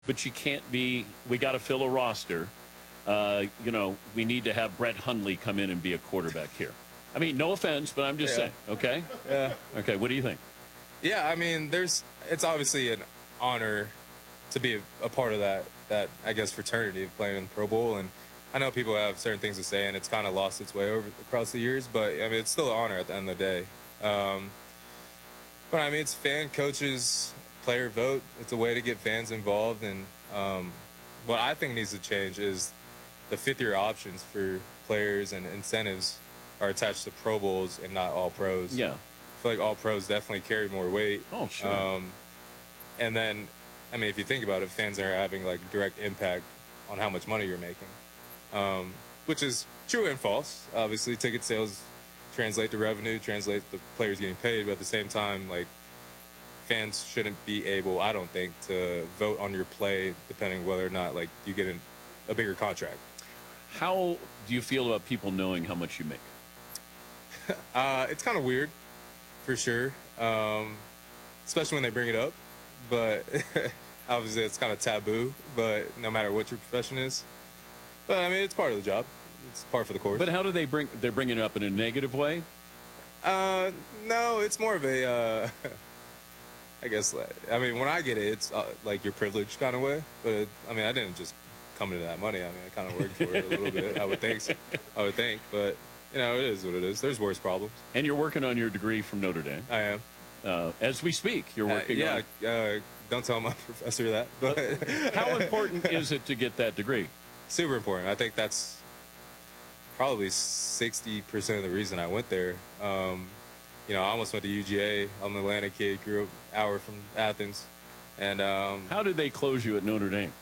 but you can't be. We got to fill a roster. We need to have Brett Hundley come in and be a quarterback here. I mean, no offense, but I'm just saying. Okay. Yeah. Okay. What do you think? Yeah. I mean, it's obviously an honor to be a part of that I guess fraternity of playing in the Pro Bowl, and I know people have certain things to say, and it's kind of lost its way across the years, but I mean, it's still an honor at the end of the day. But I mean, it's fan, coaches, player vote. It's a way to get fans involved, and what I think needs to change is the fifth-year options for players and incentives are attached to Pro Bowls and not all pros. Yeah. I feel like all pros definitely carry more weight. Oh, sure. And then, I mean, if you think about it, fans are having like direct impact on how much money you're making, which is true and false. Obviously, ticket sales translate to revenue, translate to players getting paid, but at the same time, like, fans shouldn't be able, I don't think, to vote on your play depending whether or not like you get a bigger contract. How do you feel about people knowing how much you make? It's kind of weird, for sure, especially when they bring it up. But obviously, it's kind of taboo. But no matter what your profession is, but I mean, it's part of the job. It's part for the course. But how do they're bringing it up in a negative way? No, it's more of a. I guess. I mean, when I get it, it's like your privilege kind of way. But I mean, I didn't just come into that money. I mean, I kind of worked for it a little bit. I would think. But you know, it is what it is. There's worse problems. And you're working on your degree from Notre Dame. I am. As we speak, you're working on it. Don't tell my professor that. But how important is it to get that degree? Super important. I think that's probably 60% of the reason I went there. I almost went to UGA. I'm an Atlanta kid, grew up an hour from Athens. And how did they close you at Notre Dame?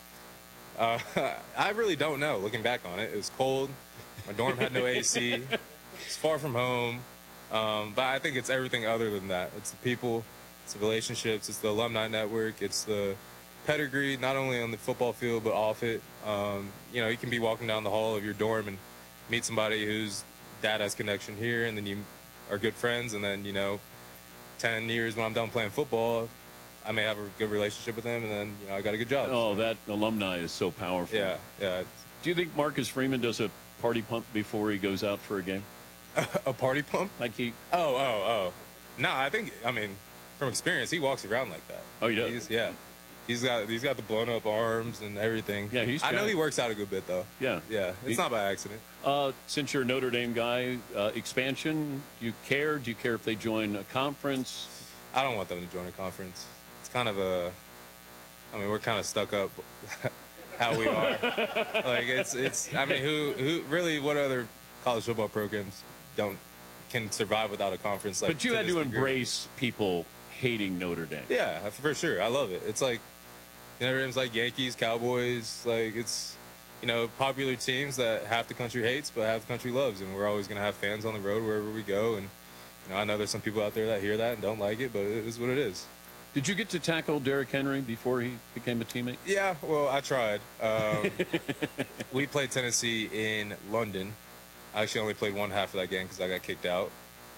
I really don't know. Looking back on it, it was cold. My dorm had no AC. It's far from home. But I think it's everything other than that. It's the people, it's the relationships, it's the alumni network, it's the pedigree, not only on the football field but off it. You can be walking down the hall of your dorm and meet somebody whose dad has connection here, and then you are good friends, and then 10 years when I'm done playing football, I may have a good relationship with them, and then I got a good job. Oh, that alumni is so powerful. Yeah. Do you think Marcus Freeman does a party pump before he goes out for a game? A party pump? Like he? Oh. No, I mean, from experience, he walks around like that. Oh, he does? He's got the blown up arms and everything. Yeah, I know he works out a good bit though. Yeah. It's not by accident. Since you're a Notre Dame guy, expansion, do you care? Do you care if they join a conference? I don't want them to join a conference. It's kind of we're kind of stuck up how we are. Like it's. I mean, who really? What other college football programs can survive without a conference? Like, but you had to embrace people hating Notre Dame. Yeah, for sure. I love it. It's like Notre Dame's like Yankees, Cowboys. Like it's popular teams that half the country hates, but half the country loves, and we're always gonna have fans on the road wherever we go. And I know there's some people out there that hear that and don't like it, but it is what it is. Did you get to tackle Derrick Henry before he became a teammate? Yeah, well, I tried. We played Tennessee in London. I actually only played one half of that game because I got kicked out.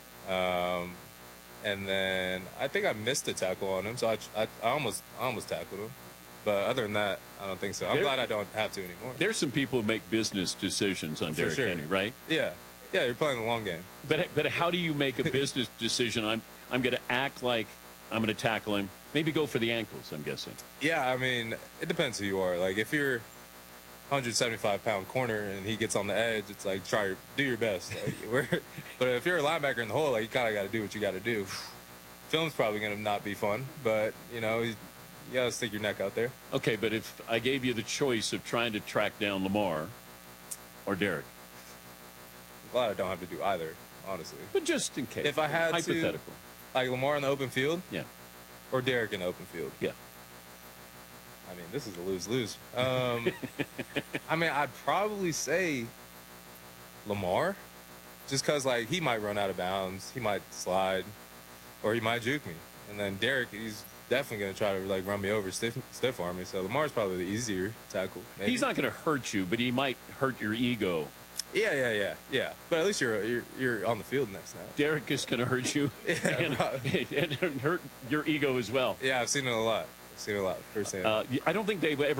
And then I think I missed a tackle on him, so I almost tackled him. But other than that, I don't think so. I'm glad I don't have to anymore. There's some people who make business decisions on Derrick Henry, right? Yeah, you're playing the long game. But how do you make a business decision? I'm going to act like I'm going to tackle him. Maybe go for the ankles, I'm guessing. Yeah, I mean, it depends who you are. Like, if you're 175-pound corner and he gets on the edge, it's like, do your best. Like, but if you're a linebacker in the hole, like, you kind of got to do what you got to do. Film's probably going to not be fun, but, you got to stick your neck out there. Okay, but if I gave you the choice of trying to track down Lamar or Derrick? I'm glad I don't have to do either, honestly. But just in case. If I had hypothetical. Like Lamar in the open field? Yeah. Or Derrick in the open field? Yeah. I mean, this is a lose-lose. I mean, I'd probably say Lamar, just because, like, he might run out of bounds, he might slide, or he might juke me. And then Derrick, he's definitely going to try to, like, run me over, stiff arm me. So Lamar's probably the easier tackle. Maybe. He's not going to hurt you, but he might hurt your ego. Yeah. But at least you're on the field next now. Derrick is going to hurt you and hurt your ego as well. Yeah, I've seen it a lot. Seen it a lot firsthand. I don't think they've ever